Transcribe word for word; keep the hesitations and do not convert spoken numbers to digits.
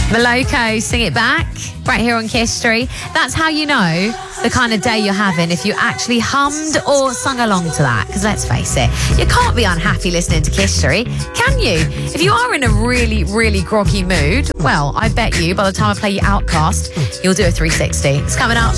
Maloko, Sing It Back, right here on Kiss Street. That's how you know the kind of day you're having, if you actually hummed or sung along to that. Because let's face it, you can't be unhappy listening to Kiss Street, can you? If you are in a really, really groggy mood, well, I bet you by the time I play you Outcast, you'll do a three sixty. It's coming up.